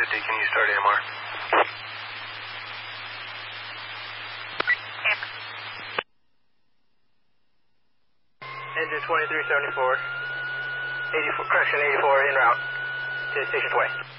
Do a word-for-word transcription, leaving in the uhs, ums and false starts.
fifty, can you start A M R? Engine twenty-three seventy-four, eighty-four, correction eighty-four, en route to Station twenty.